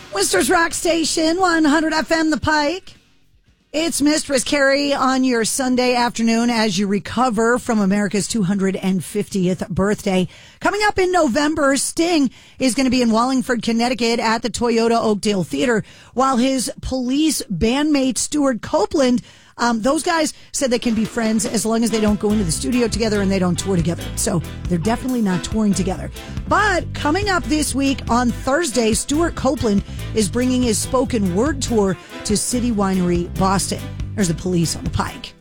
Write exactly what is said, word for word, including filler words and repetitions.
Worcester's Rock Station, one hundred F M The Pike. It's Mistress Carrie on your Sunday afternoon as you recover from America's two hundred fiftieth birthday. Coming up in November, Sting is going to be in Wallingford, Connecticut at the Toyota Oakdale Theater, while his Police bandmate Stuart Copeland, um, those guys said they can be friends as long as they don't go into the studio together and they don't tour together. So they're definitely not touring together. But coming up this week on Thursday, Stuart Copeland is bringing his spoken word tour to City Winery, Boston. There's the Police on the Pike.